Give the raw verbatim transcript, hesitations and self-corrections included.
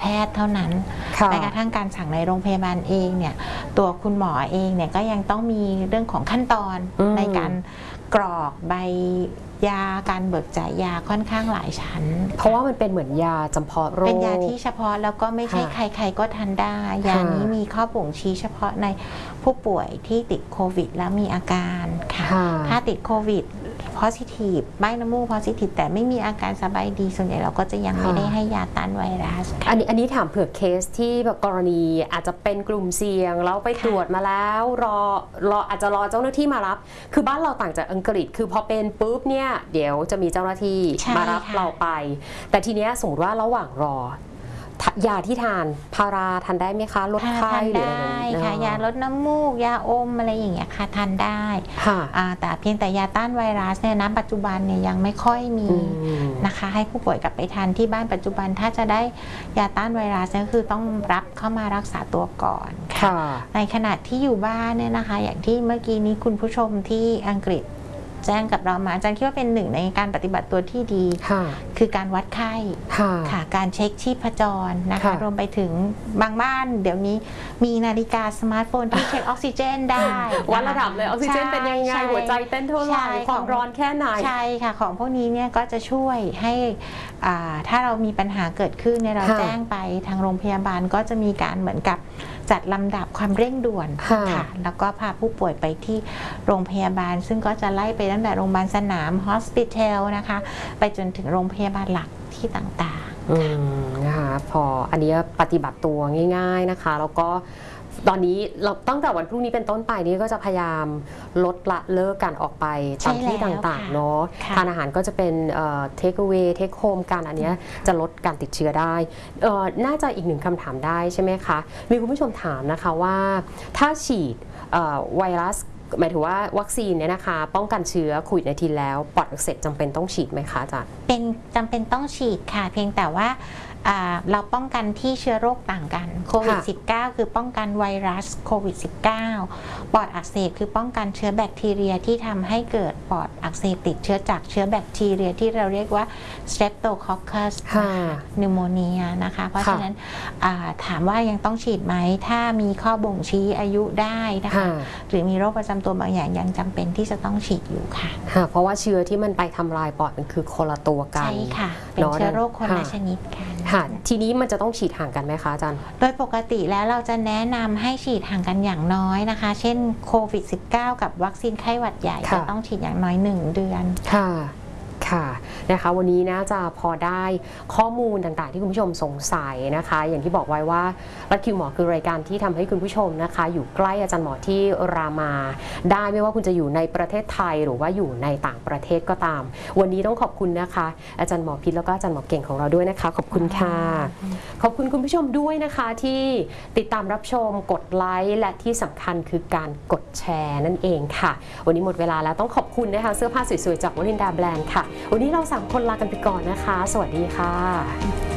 ทย์เท่านั้นแม้กระทั่งการสั่งในโรงพยาบาลเองเนี่ยตัวคุณหมอเองเนี่ยก็ยังต้องมีเรื่องของขั้นตอนในการกรอกใบยาการเบิกจ่ายยาค่อนข้างหลายชั้นเพราะว่ามันเป็นเหมือนยาจำเพาะโรคเป็นยาที่เฉพาะแล้วก็ไม่ใช่ใครๆก็ทานได้ยานี้มีข้อบ่งชี้เฉพาะในผู้ป่วยที่ติดโควิดแล้วมีอาการค่ะถ้าติดโควิดpositive ใบน้ำมูก positive แต่ไม่มีอาการสบายดีส่วนใหญ่เราก็จะยังไม่ได้ให้ยาต้านไวรัสอันนี้อันนี้ถามเผื่อเคสที่แบบกรณีอาจจะเป็นกลุ่มเสี่ยงแล้วไปตรวจมาแล้วรอรออาจจะรอเจ้าหน้าที่มารับคือบ้านเราต่างจากอังกฤษคือพอเป็นปุ๊บเนี่ยเดี๋ยวจะมีเจ้าหน้าที่มารับเราไปแต่ทีเนี้ยสมมติว่าระหว่างรอยาที่ทานพาราทานได้ไหมคะลดไข้หรืออะไรค่ะยาลดน้ำมูกยาอมอะไรอย่างเงี้ยค่ะทานได้แต่เพียงแต่ยาต้านไวรัสเนี่ยณปัจจุบันเนี่ยยังไม่ค่อยมีนะคะให้ผู้ป่วยกลับไปทานที่บ้านปัจจุบันถ้าจะได้ยาต้านไวรัสก็คือต้องรับเข้ามารักษาตัวก่อนค่ะในขณะที่อยู่บ้านเนี่ยนะคะอย่างที่เมื่อกี้นี้คุณผู้ชมที่อังกฤษแจ้งกับเรามาอาจารย์คิดว่าเป็นหนึ่งในการปฏิบัติตัวที่ดีคือการวัดไข้ค่ะการเช็คชีพจรนะคะรวมไปถึงบางบ้านเดี๋ยวนี้มีนาฬิกาสมาร์ทโฟนที่เช็คออกซิเจนได้วัดระดับเลยออกซิเจนเป็นยังไงหัวใจเต้นเท่าไหร่ความร้อนแค่ไหนใช่ค่ะของพวกนี้เนี่ยก็จะช่วยให้ถ้าเรามีปัญหาเกิดขึ้นเนี่ยเราแจ้งไปทางโรงพยาบาลก็จะมีการเหมือนกับจัดลำดับความเร่งด่วนค่ะแล้วก็พาผู้ป่วยไปที่โรงพยาบาลซึ่งก็จะไล่ไปตั้งแต่โรงพยาบาลสนาม hospital นะคะไปจนถึงโรงพยาบาลหลักที่ต่างๆนะคะพออันนี้ปฏิบัติตัวง่ายๆนะคะแล้วก็ตอนนี้เราตั้งแต่วันพรุ่งนี้เป็นต้นไปนี้ก็จะพยายามลดละเลิกการออกไปตามที่ต่างๆเนาะทานอาหารก็จะเป็นเทคเวย์เทคโฮมกันอันนี้จะลดการติดเชื้อได้น่าจะอีกหนึ่งคำถามได้ใช่ไหมคะมีคุณผู้ชมถามนะคะว่าถ้าฉีดไวรัสหมายถึงว่าวัคซีนเนี่ยนะคะป้องกันเชื้อโควิด สิบเก้า แล้วปอดอักเสบจำเป็นต้องฉีดไหมคะอาจารย์เป็นจำเป็นต้องฉีดค่ะเพียงแต่ว่าเราป้องกันที่เชื้อโรคต่างกันโควิด สิบเก้า คือป้องกันไวรัสโควิด สิบเก้า ปอดอักเสบคือป้องกันเชื้อแบคทีเรียที่ทำให้เกิดปอดอักเสบติดเชื้อจากเชื้อแบคทีเรียที่เราเรียกว่า Streptococcus pneumonia นะคะเพราะฉะนั้นถามว่ายังต้องฉีดไหมถ้ามีข้อบ่งชี้อายุได้นะคะหรือมีโรคประจำตัวบางอย่างยังจำเป็นที่จะต้องฉีดอยู่ค่ะเพราะว่าเชื้อที่มันไปทำลายปอดมันคือคนละตัวกันใช่ค่ะเป็นเชื้อโรคคนละชนิดกันค่ะทีนี้มันจะต้องฉีดห่างกันไหมคะอาจารย์โดยปกติแล้วเราจะแนะนำให้ฉีดห่างกันอย่างน้อยนะคะเช่นโควิด สิบเก้า กับวัคซีนไข้หวัดใหญ่จะต้องฉีดอย่างน้อยหนึ่งเดือนค่ะค่ะนะคะวันนี้นะจะพอได้ข้อมูลต่างๆที่คุณผู้ชมสงสัยนะคะอย่างที่บอกไว้ว่ารัฐคิวหมอคือรายการที่ทำให้คุณผู้ชมนะคะอยู่ใกล้อาจารย์หมอที่รามาได้ไม่ว่าคุณจะอยู่ในประเทศไทยหรือว่าอยู่ในต่างประเทศก็ตามวันนี้ต้องขอบคุณนะคะอาจารย์หมอพิษแล้วก็อาจารย์หมอเก่งของเราด้วยนะคะขอบคุณค่ะขอบคุณคุณผู้ชมด้วยนะคะที่ติดตามรับชมกดไลค์และที่สำคัญคือการกดแชร์นั่นเองค่ะวันนี้หมดเวลาแล้วต้องขอบคุณนะคะเสื้อผ้าสวยๆจากวลินดาแบรนด์ค่ะวันนี้เราสามคนลากันไปก่อนนะคะสวัสดีค่ะ